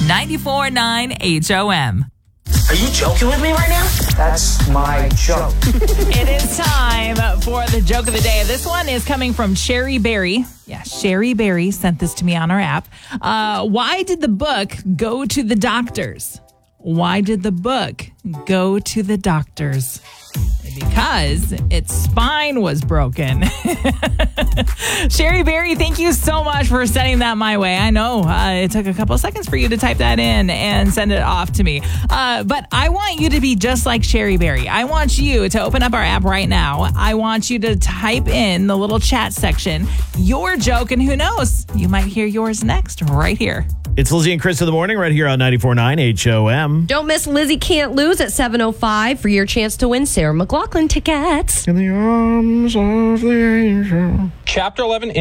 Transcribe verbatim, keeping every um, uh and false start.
ninety-four point nine H O M. Are you joking with me right now? That's my joke. It is time for the joke of the day. This one is coming from Sherry Berry. Yeah, Sherry Berry sent this to me on our app. Uh, why did the book go to the doctors? Why did the book go to the doctors? Because its spine was broken. Sherry Berry, thank you so much for sending that my way. I know uh, it took a couple of seconds for you to type that in and send it off to me. Uh, but I want you to be just like Sherry Berry. I want you to open up our app right now. I want you to type in the little chat section your joke, and who knows, you might hear yours next right here. It's Lizzie and Chris in the morning right here on ninety-four point nine H O M. Don't miss Lizzie Can't Lose at seven oh five for your chance to win Sarah McLachlan tickets. In the arms of the angel. Chapter eleven